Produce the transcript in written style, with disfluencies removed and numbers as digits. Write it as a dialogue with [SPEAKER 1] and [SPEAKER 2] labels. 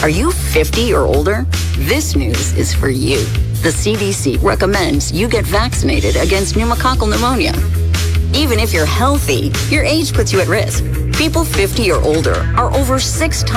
[SPEAKER 1] Are you 50 or older? This news is for you. The CDC recommends you get vaccinated against pneumococcal pneumonia. Even if you're healthy, your age puts you at risk. People 50 or older are over 6 times